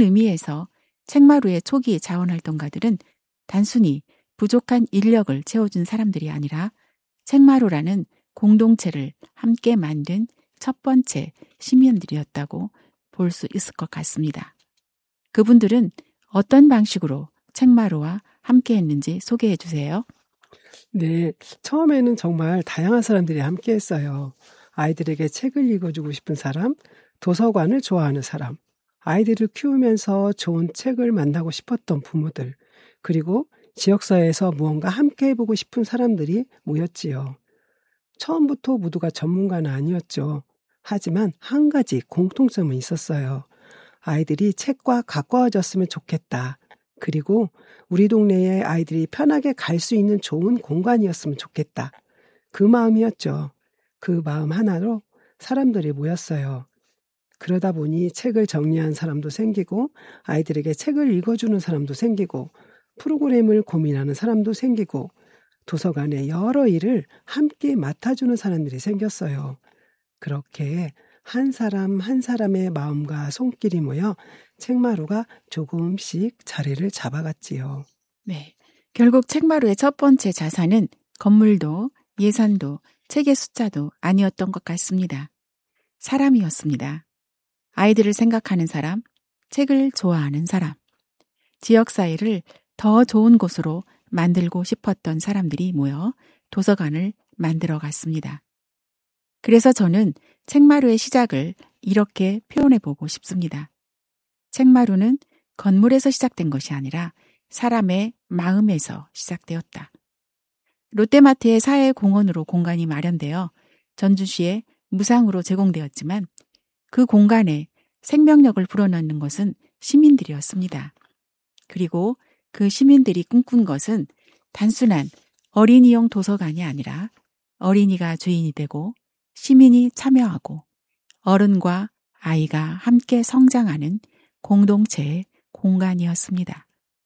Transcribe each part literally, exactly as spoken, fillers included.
의미에서 책마루의 초기 자원활동가들은 단순히 부족한 인력을 채워준 사람들이 아니라 책마루라는 공동체를 함께 만든 첫 번째 시민들이었다고 볼 수 있을 것 같습니다. 그분들은 어떤 방식으로 책마루와 함께 했는지 소개해 주세요. 네, 처음에는 정말 다양한 사람들이 함께 했어요. 아이들에게 책을 읽어주고 싶은 사람, 도서관을 좋아하는 사람, 아이들을 키우면서 좋은 책을 만나고 싶었던 부모들, 그리고 지역사회에서 무언가 함께 해보고 싶은 사람들이 모였지요. 처음부터 모두가 전문가는 아니었죠. 하지만 한 가지 공통점은 있었어요. 아이들이 책과 가까워졌으면 좋겠다. 그리고 우리 동네에 아이들이 편하게 갈 수 있는 좋은 공간이었으면 좋겠다. 그 마음이었죠. 그 마음 하나로 사람들이 모였어요. 그러다 보니 책을 정리한 사람도 생기고 아이들에게 책을 읽어주는 사람도 생기고 프로그램을 고민하는 사람도 생기고 도서관의 여러 일을 함께 맡아주는 사람들이 생겼어요. 그렇게 한 사람 한 사람의 마음과 손길이 모여 책마루가 조금씩 자리를 잡아갔지요. 네, 결국 책마루의 첫 번째 자산은 건물도 예산도 책의 숫자도 아니었던 것 같습니다. 사람이었습니다. 아이들을 생각하는 사람, 책을 좋아하는 사람, 지역사회를 더 좋은 곳으로 만들고 싶었던 사람들이 모여 도서관을 만들어 갔습니다. 그래서 저는 책마루의 시작을 이렇게 표현해 보고 싶습니다. 책마루는 건물에서 시작된 것이 아니라 사람의 마음에서 시작되었다. 롯데마트의 사회공헌으로 공간이 마련되어 전주시에 무상으로 제공되었지만 그 공간에 생명력을 불어넣는 것은 시민들이었습니다. 그리고 그 시민들이 꿈꾼 것은 단순한 어린이용 도서관이 아니라 어린이가 주인이 되고 시민이 참여하고 어른과 아이가 함께 성장하는 공동체의 공간이었습니다.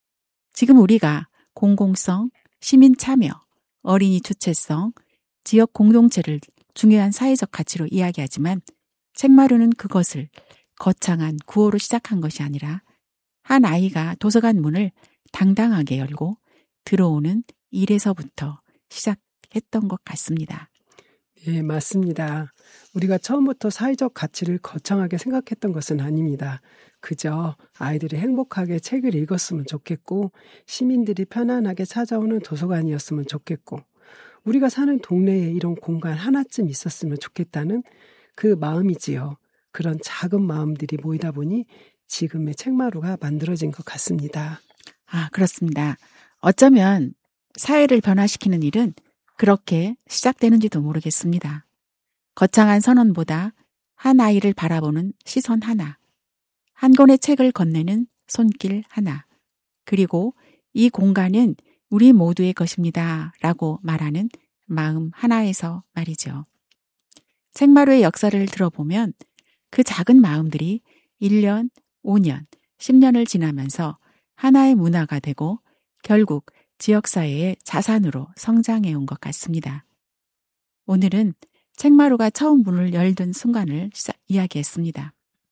지금 우리가 공공성, 시민 참여, 어린이 주체성, 지역 공동체를 중요한 사회적 가치로 이야기하지만 책마루는 그것을 거창한 구호로 시작한 것이 아니라 한 아이가 도서관 문을 당당하게 열고 들어오는 일에서부터 시작했던 것 같습니다. 예, 맞습니다. 우리가 처음부터 사회적 가치를 거창하게 생각했던 것은 아닙니다. 그저 아이들이 행복하게 책을 읽었으면 좋겠고 시민들이 편안하게 찾아오는 도서관이었으면 좋겠고 우리가 사는 동네에 이런 공간 하나쯤 있었으면 좋겠다는 그 마음이지요. 그런 작은 마음들이 모이다 보니 지금의 책마루가 만들어진 것 같습니다. 아, 그렇습니다. 어쩌면 사회를 변화시키는 일은 그렇게 시작되는지도 모르겠습니다. 거창한 선언보다 한 아이를 바라보는 시선 하나, 한 권의 책을 건네는 손길 하나, 그리고 이 공간은 우리 모두의 것입니다 라고 말하는 마음 하나에서 말이죠. 책마루의 역사를 들어보면 그 작은 마음들이 일 년, 오 년, 십 년을 지나면서 하나의 문화가 되고 결국 지역사회의 자산으로 성장해 온 것 같습니다. 오늘은 책마루가 처음 문을 열던 순간을 시작, 이야기했습니다.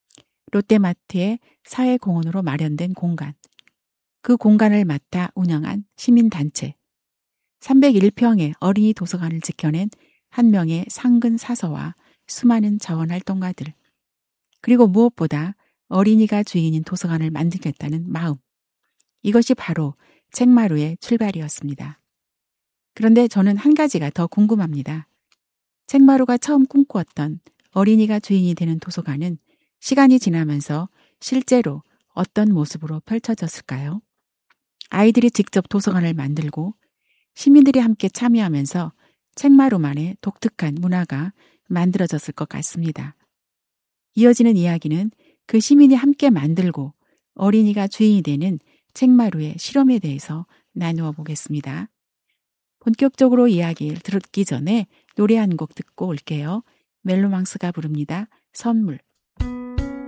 롯데마트의 사회공헌으로 마련된 공간, 그 공간을 맡아 운영한 시민단체, 삼백일 평의 어린이 도서관을 지켜낸 한 명의 상근 사서와 수많은 자원활동가들, 그리고 무엇보다 어린이가 주인인 도서관을 만들겠다는 마음, 이것이 바로 책마루의 출발이었습니다. 그런데 저는 한 가지가 더 궁금합니다. 책마루가 처음 꿈꾸었던 어린이가 주인이 되는 도서관은 시간이 지나면서 실제로 어떤 모습으로 펼쳐졌을까요? 아이들이 직접 도서관을 만들고 시민들이 함께 참여하면서 책마루만의 독특한 문화가 만들어졌을 것 같습니다. 이어지는 이야기는 그 시민이 함께 만들고 어린이가 주인이 되는 책마루의 실험에 대해서 나누어 보겠습니다. 본격적으로 이야기를 듣기 전에 노래 한 곡 듣고 올게요. 멜로망스가 부릅니다. 선물.